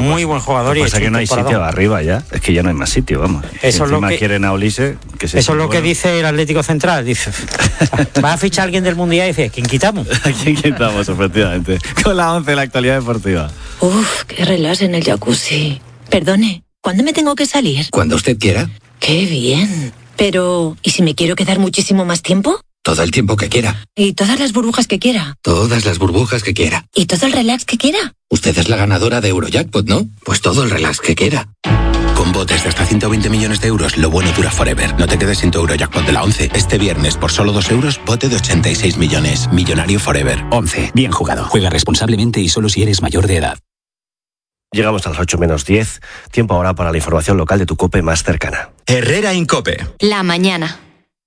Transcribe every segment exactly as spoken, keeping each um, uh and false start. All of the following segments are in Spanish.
muy buen jugador. Lo y que pasa es que no hay sitio arriba ya, es que ya no hay más sitio, vamos. Eso es lo que quieren a Olise, que se Eso es lo bueno. que dice el Atlético Central, dice, va a fichar a alguien del Mundial y dice, ¿quién quitamos? ¿A quién quitamos, efectivamente? Con la once de la actualidad deportiva. Uf, qué relax en el jacuzzi. Perdone, ¿cuándo me tengo que salir? Cuando usted quiera. Qué bien. Pero, ¿y si me quiero quedar muchísimo más tiempo? Todo el tiempo que quiera. ¿Y todas las burbujas que quiera? Todas las burbujas que quiera. ¿Y todo el relax que quiera? Usted es la ganadora de Eurojackpot, ¿no? Pues todo el relax que quiera. Con botes de hasta ciento veinte millones de euros, lo bueno dura forever. No te quedes sin tu Eurojackpot de la once. Este viernes, por solo dos euros, bote de ochenta y seis millones. Millonario forever. once. Bien jugado. Juega responsablemente y solo si eres mayor de edad. Llegamos a las ocho menos diez. Tiempo ahora para la información local de tu COPE más cercana. Herrera Incope. La mañana.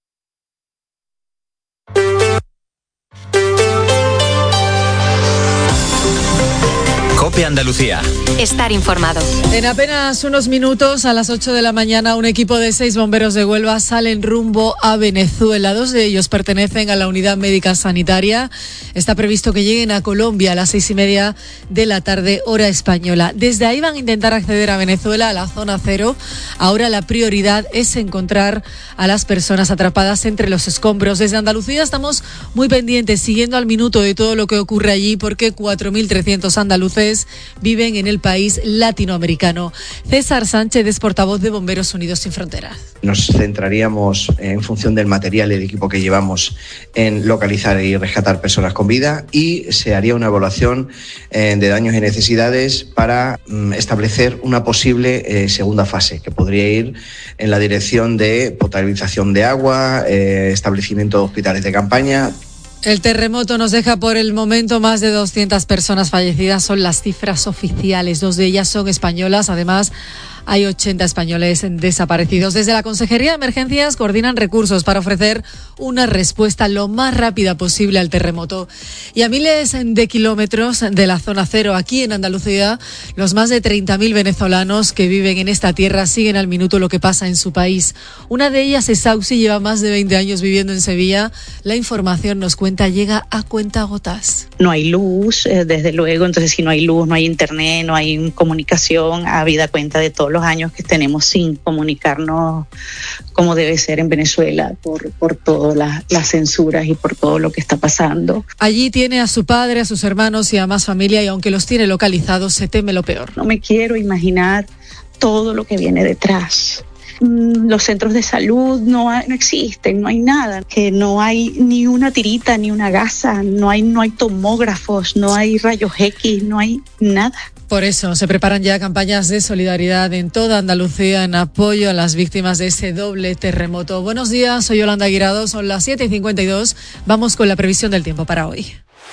COPE Andalucía. Estar informado. En apenas unos minutos, a las ocho de la mañana, un equipo de seis bomberos de Huelva salen rumbo a Venezuela. Dos de ellos pertenecen a la unidad médica sanitaria. Está previsto que lleguen a Colombia a las seis y media de la tarde, hora española. Desde ahí van a intentar acceder a Venezuela, a la zona cero. Ahora la prioridad es encontrar a las personas atrapadas entre los escombros. Desde Andalucía estamos muy pendientes, siguiendo al minuto de todo lo que ocurre allí, porque cuatro mil trescientos andaluces viven en el país latinoamericano. César Sánchez es portavoz de Bomberos Unidos Sin Fronteras. Nos centraríamos, en función del material y el equipo que llevamos, en localizar y rescatar personas con vida, y se haría una evaluación eh, de daños y necesidades para mm, establecer una posible eh, segunda fase, que podría ir en la dirección de potabilización de agua, eh, establecimiento de hospitales de campaña. El terremoto nos deja por el momento más de doscientas personas fallecidas, son las cifras oficiales. Dos de ellas son españolas, además hay ochenta españoles desaparecidos. Desde la Consejería de Emergencias coordinan recursos para ofrecer una respuesta lo más rápida posible al terremoto. Y a miles de kilómetros de la zona cero, aquí en Andalucía, los más de treinta mil venezolanos que viven en esta tierra siguen al minuto lo que pasa en su país. Una de ellas es Sausi, lleva más de veinte años viviendo en Sevilla. La información, nos cuenta, llega a cuentagotas. No hay luz, eh, desde luego, entonces si no hay luz, no hay internet, no hay comunicación, habida cuenta de todos los años que tenemos sin comunicarnos como debe ser en Venezuela por, por todas las, las censuras y por todo lo que está pasando. Allí tiene a su padre, a sus hermanos y a más familia, y aunque los tiene localizados, se teme lo peor. No me quiero imaginar todo lo que viene detrás. Los centros de salud no, hay, no existen, no hay nada, que no hay ni una tirita, ni una gasa, no hay, no hay tomógrafos, no hay rayos X, no hay nada. Por eso se preparan ya campañas de solidaridad en toda Andalucía en apoyo a las víctimas de ese doble terremoto. Buenos días, soy Yolanda Guirado, son las siete y cincuenta y dos. Vamos con la previsión del tiempo para hoy.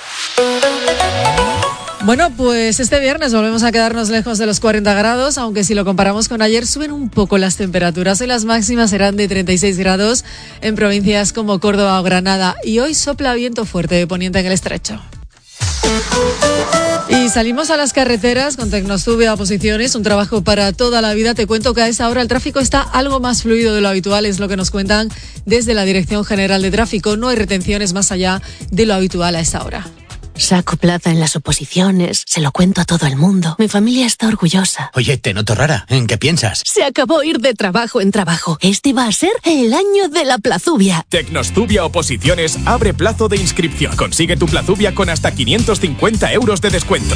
Bueno, pues este viernes volvemos a quedarnos lejos de los cuarenta grados, aunque si lo comparamos con ayer suben un poco las temperaturas. Hoy las máximas serán de treinta y seis grados en provincias como Córdoba o Granada, y hoy sopla viento fuerte de poniente en el estrecho. Y salimos a las carreteras con Tecnostube a Oposiciones, un trabajo para toda la vida. Te cuento que a esa hora el tráfico está algo más fluido de lo habitual, es lo que nos cuentan desde la Dirección General de Tráfico. No hay retenciones más allá de lo habitual a esa hora. Saco plaza en las oposiciones, se lo cuento a todo el mundo. Mi familia está orgullosa. Oye, te noto rara. ¿En qué piensas? Se acabó ir de trabajo en trabajo. Este va a ser el año de la plazubia. Tecnostubia Oposiciones abre plazo de inscripción. Consigue tu plazubia con hasta quinientos cincuenta euros de descuento.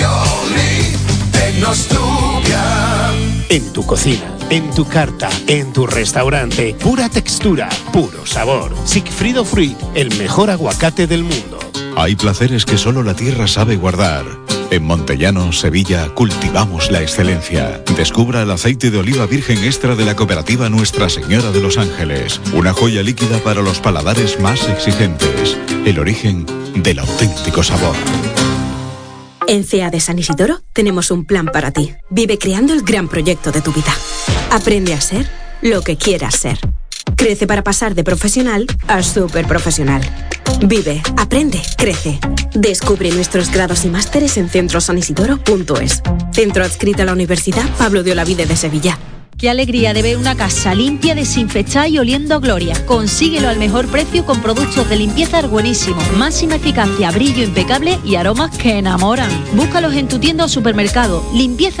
Tecnostubia. En tu cocina, en tu carta, en tu restaurante, pura textura, puro sabor. Sigfrido Fruit, el mejor aguacate del mundo. Hay placeres que solo la tierra sabe guardar. En Montellano, Sevilla, cultivamos la excelencia. Descubra el aceite de oliva virgen extra de la cooperativa Nuestra Señora de los Ángeles. Una joya líquida para los paladares más exigentes. El origen del auténtico sabor. En C E A de San Isidoro tenemos un plan para ti. Vive creando el gran proyecto de tu vida. Aprende a ser lo que quieras ser. Crece para pasar de profesional a superprofesional. Vive, aprende, crece. Descubre nuestros grados y másteres en centro san isidoro punto es. Centro adscrito a la Universidad Pablo de Olavide de Sevilla. Qué alegría de ver una casa limpia, desinfectada y oliendo a gloria. Consíguelo al mejor precio con productos de limpieza buenísimos. Máxima eficacia, brillo impecable y aromas que enamoran. Búscalos en tu tienda o supermercado. Limpieza